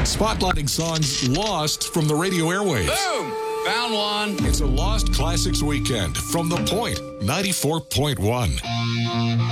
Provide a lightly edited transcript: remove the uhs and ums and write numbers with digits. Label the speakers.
Speaker 1: Spotlighting songs lost from the radio airwaves.
Speaker 2: Boom! Found one.
Speaker 1: It's a Lost Classics Weekend from The Point 94.1.